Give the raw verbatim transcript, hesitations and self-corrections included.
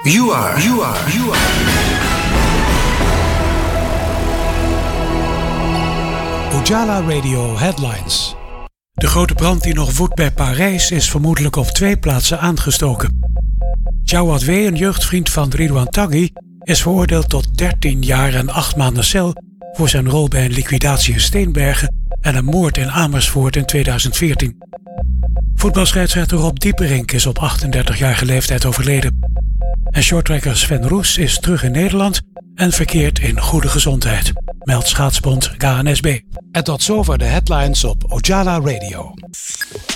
You are, you are, you are. Ujala Radio Headlines. De grote brand die nog woedt bij Parijs is vermoedelijk op twee plaatsen aangestoken. Jawad W., een jeugdvriend van Ridwan Taghi, is veroordeeld tot dertien jaar en acht maanden cel voor zijn rol bij een liquidatie in Steenbergen en een moord in Amersfoort in tweeduizend veertien. Voetbalscheidsrechter Rob Dieperink is op achtendertigjarige leeftijd overleden. En shorttracker Sven Roes is terug in Nederland en verkeert in goede gezondheid, meldt schaatsbond K N S B. En tot zover de headlines op Ujala Radio.